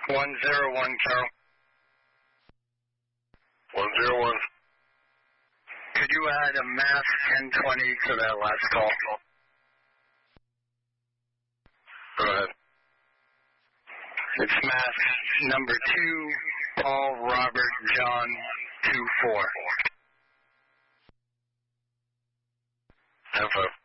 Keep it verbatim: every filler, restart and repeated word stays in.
one zero one, Carol. one zero one. Could you add a mass ten twenty to that last call? Go ahead. It's mass number two, Paul Robert John two four. Have a